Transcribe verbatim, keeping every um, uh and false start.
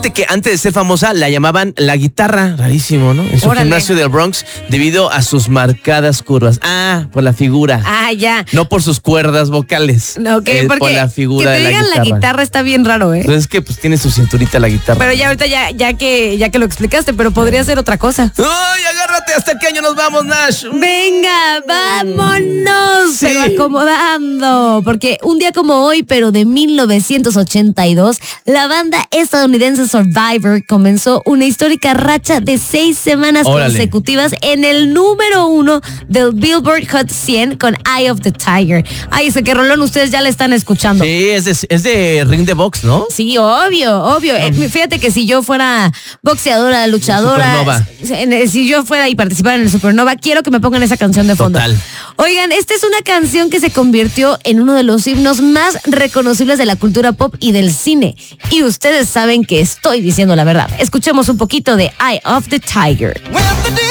Fíjate que antes de ser famosa la llamaban la guitarra, rarísimo, ¿no? En su Órale. gimnasio del Bronx, debido a sus marcadas curvas. Ah, por la figura. Ah, ya. No por sus cuerdas vocales. No, que eh, porque por la figura que te de la digan guitarra. la guitarra está bien raro, ¿eh? Entonces es que pues tiene su cinturita la guitarra. Pero ya ahorita ya, ya que ya que lo explicaste, pero podría ser otra cosa. ¡Ay, agárrate! ¿Hasta qué año nos vamos, Nash? Venga, vámonos, Sí. pero acomodando, porque un día como hoy, pero de mil novecientos ochenta y dos, la banda estadounidense Survivor comenzó una histórica racha de seis semanas Órale. consecutivas en el número uno del Billboard Hot cien con Eye of the Tiger. Ay, ese que rolón ustedes ya le están escuchando. Sí, es de, es de ring de box, ¿no? Sí, obvio, obvio. Eh, fíjate que si yo fuera boxeadora, luchadora, Supernova. si- si yo fuera y participara en el Supernova, quiero que me pongan esa canción de fondo. Total. Oigan, esta es una canción que se convirtió en uno de los himnos más reconocibles de la cultura pop y del cine. Y ustedes saben que estoy diciendo la verdad. Escuchemos un poquito de Eye of the Tiger.